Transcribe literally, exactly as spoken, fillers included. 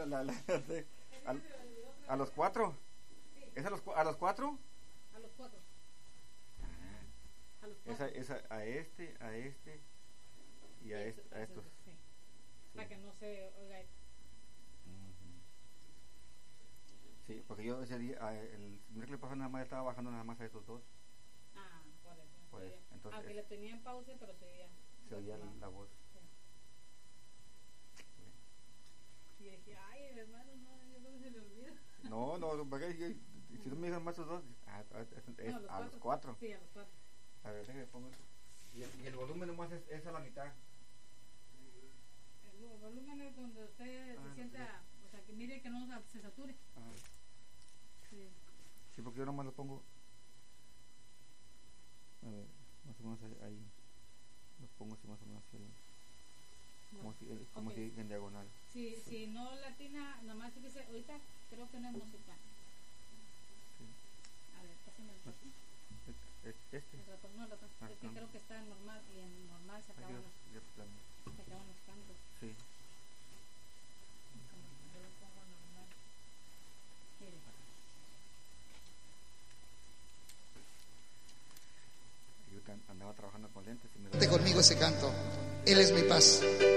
la, la, a, a los cuatro. ¿Es a los, a los cuatro? A los cuatro. Ah. A los cuatro. Esa, esa, a este, a este y a, este, a estos. Sí. Sí. Para que no se oiga. Uh-huh. Sí, porque yo ese día, el miércoles pasado nada más estaba bajando nada más a estos dos. Ah, por eso. Por eso. Entonces, aunque le tenía en pausa, pero se oía. Se oía la, la voz. Sí. Y dije, ay, hermano, no, yo no se le olvida. No, no, porque yo, si tú me dices más esos dos, a, a, es, no, a, los a los cuatro. Sí, a los cuatro. A ver, déjame pongo. Y el, y el volumen nomás es, es a la mitad. El volumen es donde usted ah, se sienta, no, o sea, que mire que no se sature. Ah. Sí. Sí, porque yo nomás lo pongo. A ver, más o menos ahí. ahí lo pongo así más o menos así. No. Como, si, como okay. si en diagonal. Sí, sí. Si no latina, nomás si dice, ahorita creo que no es música. Sí. A ver, pásame el ratón. Este. El ratón, no, el ratón. Ah, es que no. Creo que está en normal y en normal se acaban, los, ya, ya, se acaban los cantos. Sí. Yo lo pongo normal. Mire. Yo andaba trabajando con lentes y me conmigo ese canto. Él es mi paz.